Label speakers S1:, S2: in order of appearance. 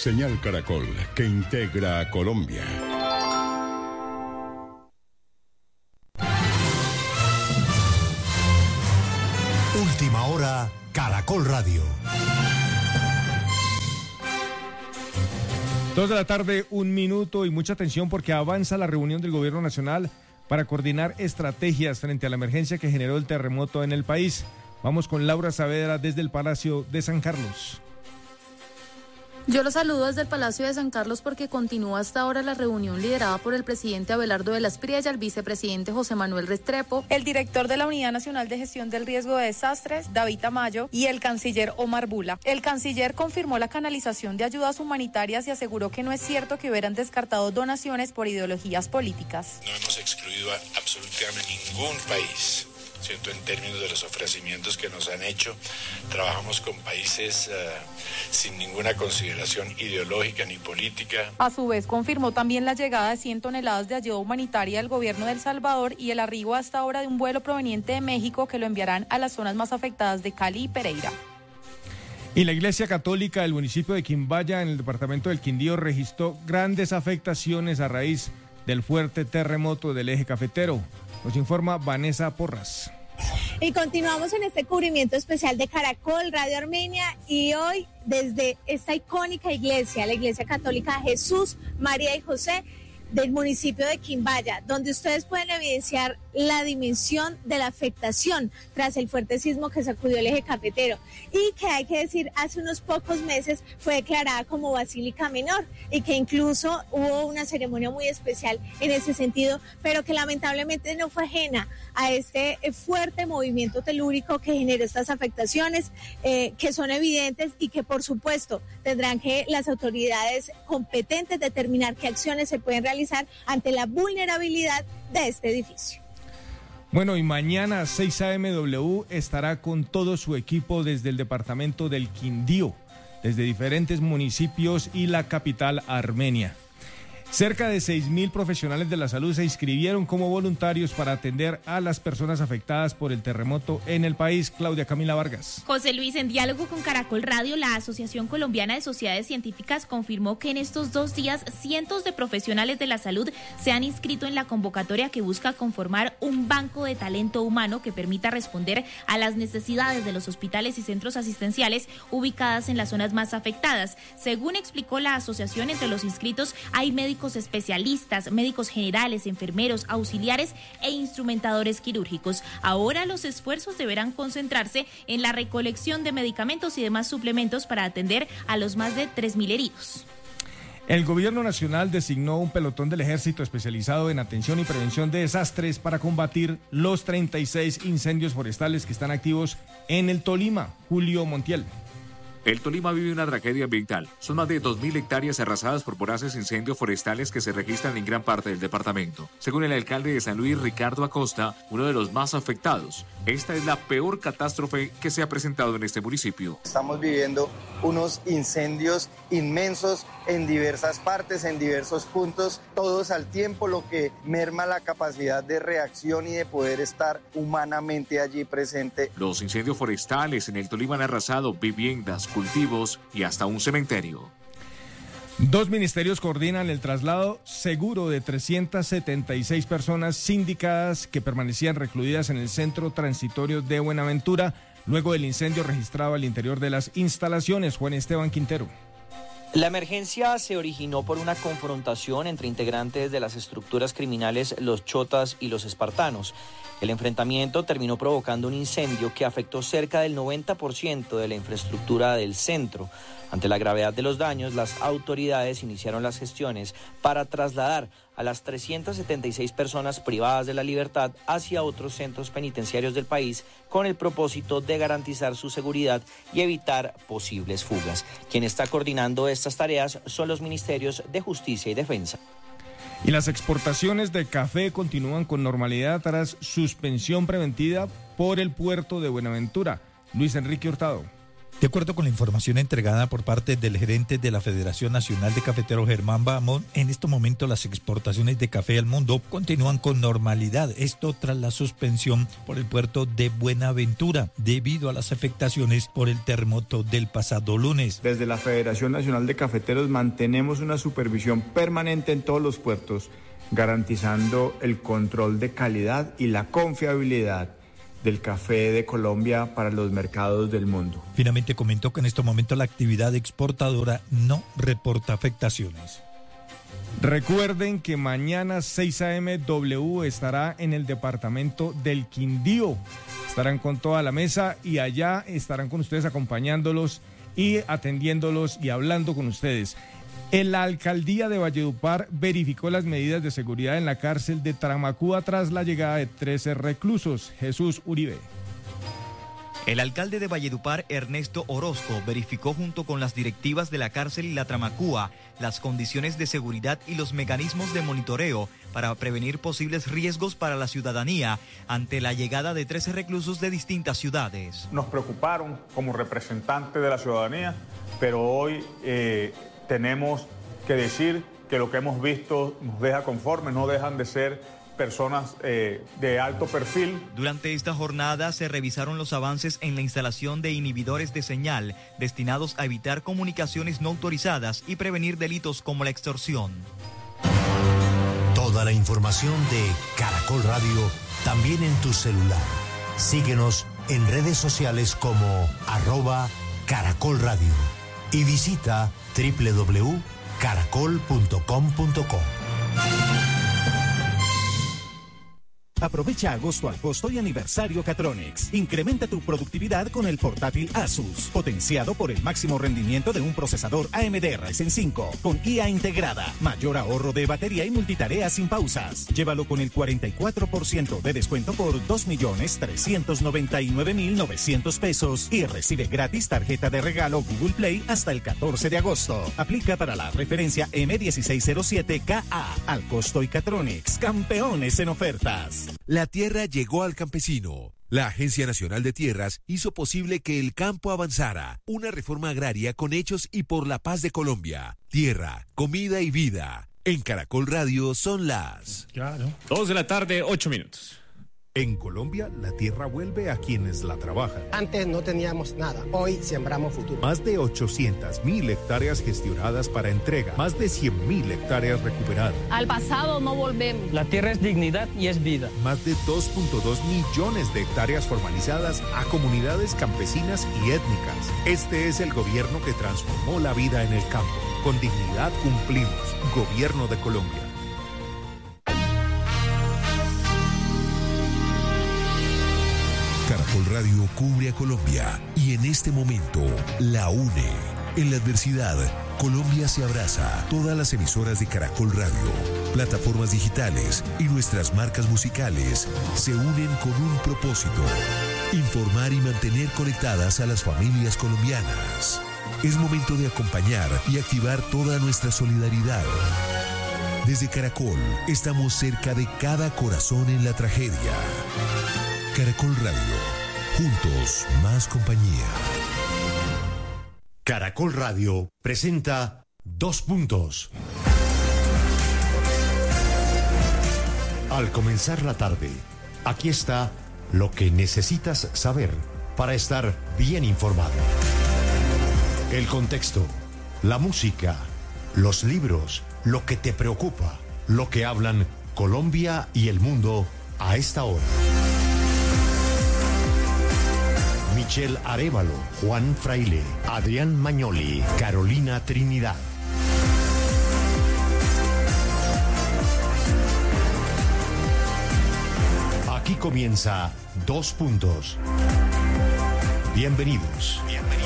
S1: Señal Caracol, que integra a Colombia.
S2: Última hora, Caracol Radio.
S3: 2 de la tarde, 1 minuto, y mucha atención porque avanza la reunión del Gobierno Nacional para coordinar estrategias frente a la emergencia que generó el terremoto en el país. Vamos con Laura Saavedra desde el Palacio de San Carlos.
S4: Yo los saludo desde el Palacio de San Carlos porque continúa hasta ahora la reunión liderada por el presidente Abelardo de las Priella, el vicepresidente José Manuel Restrepo, el director de la Unidad Nacional de Gestión del Riesgo de Desastres, David Tamayo, y el canciller Omar Bula. El canciller confirmó la canalización de ayudas humanitarias y aseguró que no es cierto que hubieran descartado donaciones por ideologías políticas.
S5: No hemos excluido a absolutamente ningún país. Siento en términos de los ofrecimientos que nos han hecho, trabajamos con países sin ninguna consideración ideológica ni política.
S4: A su vez, confirmó también la llegada de 100 toneladas de ayuda humanitaria del gobierno de El Salvador y el arribo hasta ahora de un vuelo proveniente de México que lo enviarán a las zonas más afectadas de Cali y Pereira.
S3: Y la Iglesia Católica del municipio de Quimbaya, en el departamento del Quindío, registró grandes afectaciones a raíz del fuerte terremoto del eje cafetero. Nos informa Vanessa Porras.
S6: Y continuamos en este cubrimiento especial de Caracol Radio Armenia, y hoy desde esta icónica iglesia, la Iglesia Católica Jesús, María y José del municipio de Quimbaya, donde ustedes pueden evidenciar la dimensión de la afectación tras el fuerte sismo que sacudió el eje cafetero y que, hay que decir, hace unos pocos meses fue declarada como basílica menor y que incluso hubo una ceremonia muy especial en ese sentido, pero que lamentablemente no fue ajena a este fuerte movimiento telúrico que generó estas afectaciones, que son evidentes y que por supuesto tendrán que las autoridades competentes determinar qué acciones se pueden realizar ante la vulnerabilidad de este edificio.
S3: Bueno, y mañana 6 AMW estará con todo su equipo desde el departamento del Quindío, desde diferentes municipios y la capital armenia. Cerca de 6.000 profesionales de la salud se inscribieron como voluntarios para atender a las personas afectadas por el terremoto en el país. Claudia Camila Vargas.
S7: José Luis, en diálogo con Caracol Radio, la Asociación Colombiana de Sociedades Científicas confirmó que en estos 2 días cientos de profesionales de la salud se han inscrito en la convocatoria que busca conformar un banco de talento humano que permita responder a las necesidades de los hospitales y centros asistenciales ubicadas en las zonas más afectadas. Según explicó la asociación, entre los inscritos hay médicos especialistas, médicos generales, enfermeros, auxiliares e instrumentadores quirúrgicos. Ahora los esfuerzos deberán concentrarse en la recolección de medicamentos y demás suplementos para atender a los más de 3.000 heridos.
S3: El gobierno nacional designó un pelotón del ejército especializado en atención y prevención de desastres para combatir los 36 incendios forestales que están activos en el Tolima. Julio Montiel.
S8: El Tolima vive una tragedia ambiental. Son más de 2.000 hectáreas arrasadas por voraces incendios forestales que se registran en gran parte del departamento. Según el alcalde de San Luis, Ricardo Acosta, uno de los más afectados, esta es la peor catástrofe que se ha presentado en este municipio.
S9: Estamos viviendo unos incendios inmensos en diversas partes, en diversos puntos, todos al tiempo, lo que merma la capacidad de reacción y de poder estar humanamente allí presente.
S8: Los incendios forestales en el Tolima han arrasado viviendas, cultivos y hasta un cementerio.
S3: 2 ministerios coordinan el traslado seguro de 376 personas sindicadas que permanecían recluidas en el centro transitorio de Buenaventura luego del incendio registrado al interior de las instalaciones. Juan Esteban Quintero.
S10: La emergencia se originó por una confrontación entre integrantes de las estructuras criminales Los Chotas y Los Espartanos. El enfrentamiento terminó provocando un incendio que afectó cerca del 90% de la infraestructura del centro. Ante la gravedad de los daños, las autoridades iniciaron las gestiones para trasladar a las 376 personas privadas de la libertad hacia otros centros penitenciarios del país con el propósito de garantizar su seguridad y evitar posibles fugas. Quien está coordinando estas tareas son los ministerios de Justicia y Defensa.
S3: Y las exportaciones de café continúan con normalidad tras suspensión preventiva por el puerto de Buenaventura. Luis Enrique Hurtado.
S11: De acuerdo con la información entregada por parte del gerente de la Federación Nacional de Cafeteros, Germán Bahamón, en este momento las exportaciones de café al mundo continúan con normalidad. Esto tras la suspensión por el puerto de Buenaventura, debido a las afectaciones por el terremoto del pasado lunes.
S12: Desde la Federación Nacional de Cafeteros mantenemos una supervisión permanente en todos los puertos, garantizando el control de calidad y la confiabilidad del café de Colombia para los mercados del mundo.
S11: Finalmente comentó que en este momento la actividad exportadora no reporta afectaciones.
S3: Recuerden que mañana 6 a.m. W estará en el departamento del Quindío. Estarán con toda la mesa y allá estarán con ustedes acompañándolos y atendiéndolos y hablando con ustedes. La alcaldía de Valledupar verificó las medidas de seguridad en la cárcel de Tramacúa tras la llegada de 13 reclusos. Jesús Uribe.
S13: El alcalde de Valledupar, Ernesto Orozco, verificó junto con las directivas de la cárcel y la Tramacúa las condiciones de seguridad y los mecanismos de monitoreo para prevenir posibles riesgos para la ciudadanía ante la llegada de 13 reclusos de distintas ciudades.
S14: Nos preocuparon como representantes de la ciudadanía, pero hoy tenemos que decir que lo que hemos visto nos deja conformes, no dejan de ser personas de alto perfil.
S13: Durante esta jornada se revisaron los avances en la instalación de inhibidores de señal destinados a evitar comunicaciones no autorizadas y prevenir delitos como la extorsión.
S2: Toda la información de Caracol Radio también en tu celular. Síguenos en redes sociales como @Caracol Radio y visita www.caracol.com.co.
S15: Aprovecha agosto al costo y aniversario Catronics. Incrementa tu productividad con el portátil Asus, potenciado por el máximo rendimiento de un procesador AMD Ryzen 5, con IA integrada, mayor ahorro de batería y multitarea sin pausas. Llévalo con el 44% de descuento por 2.399.900 pesos y recibe gratis tarjeta de regalo Google Play hasta el 14 de agosto. Aplica para la referencia M1607KA. Al costo y Catronics, campeones en ofertas.
S16: La tierra llegó al campesino. La Agencia Nacional de Tierras hizo posible que el campo avanzara. Una reforma agraria con hechos y por la paz de Colombia. Tierra, comida y vida. En Caracol Radio son las
S17: 2 de la tarde, 8 minutos.
S18: En Colombia, la tierra vuelve a quienes la trabajan.
S19: Antes no teníamos nada, hoy sembramos futuro.
S18: Más de 800.000 hectáreas gestionadas para entrega, más de 100.000 hectáreas recuperadas.
S20: Al pasado no volvemos.
S21: La tierra es dignidad y es vida.
S18: Más de 2.2 millones de hectáreas formalizadas a comunidades campesinas y étnicas. Este es el gobierno que transformó la vida en el campo. Con dignidad cumplimos. Gobierno de Colombia.
S1: Caracol Radio cubre a Colombia y en este momento la une. En la adversidad, Colombia se abraza. Todas las emisoras de Caracol Radio, plataformas digitales y nuestras marcas musicales se unen con un propósito: informar y mantener conectadas a las familias colombianas. Es momento de acompañar y activar toda nuestra solidaridad. Desde Caracol, estamos cerca de cada corazón en la tragedia. Caracol Radio, juntos más compañía.
S2: Caracol Radio presenta 2 puntos. Al comenzar la tarde, aquí está lo que necesitas saber para estar bien informado. El contexto, la música, los libros, lo que te preocupa, lo que hablan Colombia y el mundo a esta hora. Michelle Arévalo, Juan Fraile, Adrián Mañoli, Carolina Trinidad. Aquí comienza 2 puntos. Bienvenidos.